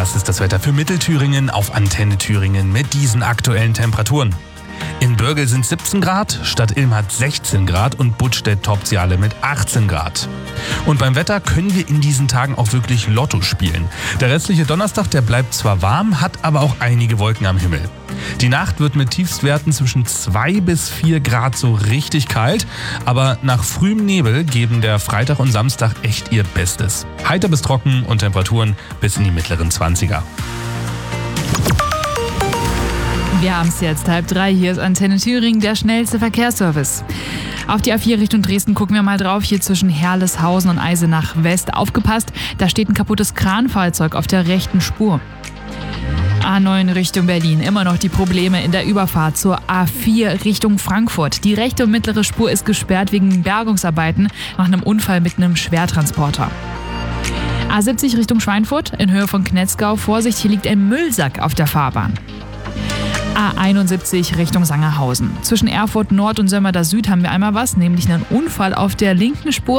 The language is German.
Das ist das Wetter für Mittelthüringen auf Antenne Thüringen mit diesen aktuellen Temperaturen. In Bürgel sind 17 Grad, Stadt Ilm hat 16 Grad und Buttstedt-Topsiale mit 18 Grad. Und beim Wetter können wir in diesen Tagen auch wirklich Lotto spielen. Der restliche Donnerstag, der bleibt zwar warm, hat aber auch einige Wolken am Himmel. Die Nacht wird mit Tiefstwerten zwischen 2 bis 4 Grad so richtig kalt, aber nach frühem Nebel geben der Freitag und Samstag echt ihr Bestes. Heiter bis trocken und Temperaturen bis in die mittleren 20er. Wir haben es jetzt 2:30. Hier ist Antenne Thüringen, der schnellste Verkehrsservice. Auf die A4 Richtung Dresden gucken wir mal drauf. Hier zwischen Herleshausen und Eisenach West. Aufgepasst, da steht ein kaputtes Kranfahrzeug auf der rechten Spur. A9 Richtung Berlin. Immer noch die Probleme in der Überfahrt zur A4 Richtung Frankfurt. Die rechte und mittlere Spur ist gesperrt wegen Bergungsarbeiten nach einem Unfall mit einem Schwertransporter. A70 Richtung Schweinfurt in Höhe von Knetzgau. Vorsicht, hier liegt ein Müllsack auf der Fahrbahn. A71 Richtung Sangerhausen. Zwischen Erfurt Nord und Sömmerda Süd haben wir einmal was, nämlich einen Unfall auf der linken Spur.